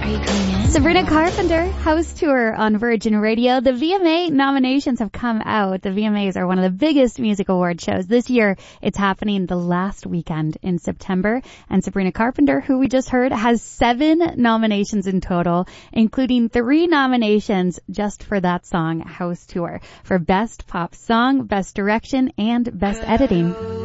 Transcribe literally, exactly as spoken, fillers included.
you coming in? Sabrina Carpenter, House Tour on Virgin Radio. The V M A nominations have come out. The V M As are one of the biggest music award shows. This year, it's happening the last weekend in September. And Sabrina Carpenter, who we just heard, has seven nominations in total, including three nominations just for that song, House Tour, for Best Pop Song, Best Direction, and Best Editing.